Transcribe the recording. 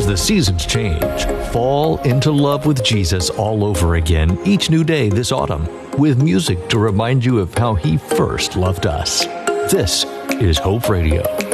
the seasons change, fall into love with Jesus all over again each new day this autumn with music to remind you of how he first loved us. This is Hope Radio.